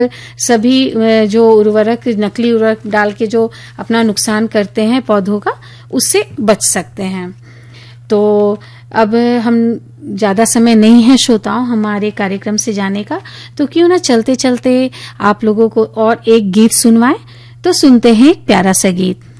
सभी जो उर्वरक, नकली उर्वरक डाल के जो अपना नुकसान करते हैं पौधों का, उससे बच सकते हैं। तो अब हम ज्यादा समय नहीं है श्रोताओं हमारे कार्यक्रम से जाने का, तो क्यों ना चलते चलते आप लोगों को और एक गीत सुनवाएं। तो सुनते हैं एक प्यारा सा गीत।